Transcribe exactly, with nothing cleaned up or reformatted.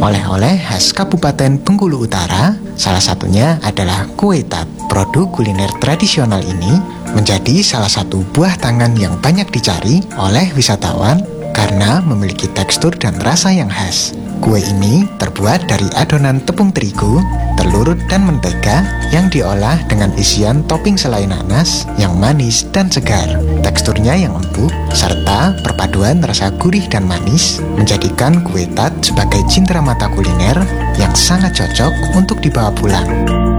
Oleh-oleh khas Kabupaten Bengkulu Utara, salah satunya adalah kue tat. Produk kuliner tradisional ini menjadi salah satu buah tangan yang banyak dicari oleh wisatawan karena memiliki tekstur dan rasa yang khas. Kue ini terbuat dari adonan tepung terigu, telur, dan mentega yang diolah dengan isian topping selai nanas yang manis dan segar. Teksturnya yang empuk, serta perpaduan rasa gurih dan manis menjadikan kue tat sebagai cindera mata kuliner yang sangat cocok untuk dibawa pulang.